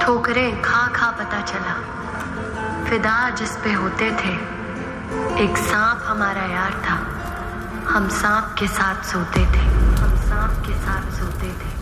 ठोकरें खा खा पता चला, फिदा जिस पे होते थे। एक सांप हमारा यार था, हम सांप के साथ सोते थे, हम सांप के साथ सोते थे।